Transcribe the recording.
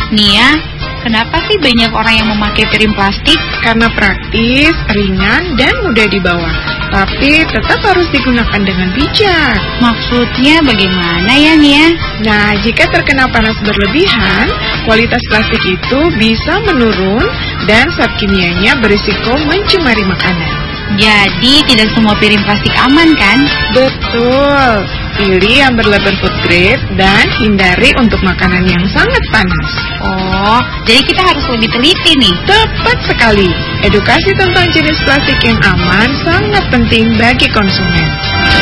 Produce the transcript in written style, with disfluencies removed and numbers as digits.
Nia, kenapa sih banyak orang yang memakai piring plastik? Karena praktis, ringan, dan mudah dibawa. Tapi tetap harus digunakan dengan bijak. Maksudnya bagaimana ya, Nia? Nah, jika terkena panas berlebihan, kualitas plastik itu bisa menurun dan zat kimianya berisiko mencemari makanan. Jadi tidak semua piring plastik aman kan? Betul. Pilih yang berlabel food grade dan hindari untuk makanan yang sangat panas. Oh, jadi kita harus lebih teliti nih. Tepat sekali. Edukasi tentang jenis plastik yang aman sangat penting bagi konsumen.